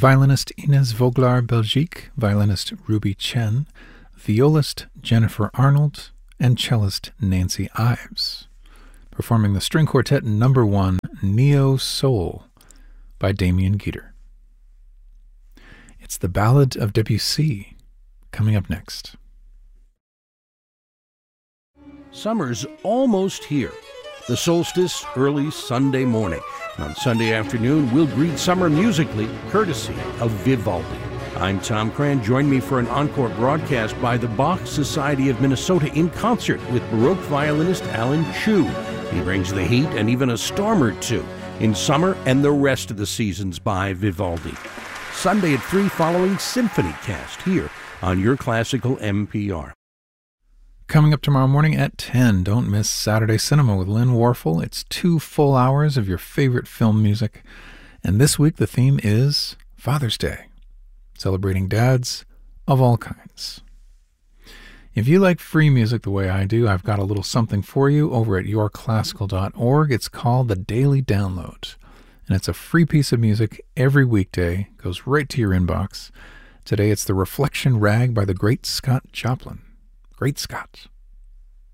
violinist Ines Voglar-Belgique, violinist Ruby Chen, violist Jennifer Arnold, and cellist Nancy Ives, performing the string quartet number 1, Neo Soul, by Damien Geter. It's the Ballad of Debussy, coming up next. Summer's almost here. The solstice early Sunday morning. On Sunday afternoon, we'll greet summer musically, courtesy of Vivaldi. I'm Tom Cran. Join me for an encore broadcast by the Bach Society of Minnesota in concert with Baroque violinist Alan Chu. He brings the heat and even a storm or two in summer and the rest of the seasons by Vivaldi. Sunday at 3 following Symphony Cast here on your classical NPR. Coming up tomorrow morning at 10, don't miss Saturday Cinema with Lynn Warfel. It's 2 full hours of your favorite film music. And this week the theme is Father's Day, celebrating dads of all kinds. If you like free music the way I do, I've got a little something for you over at yourclassical.org. It's called The Daily Download. And it's a free piece of music every weekday, goes right to your inbox. Today it's The Reflection Rag by the great Scott Joplin. Great Scott.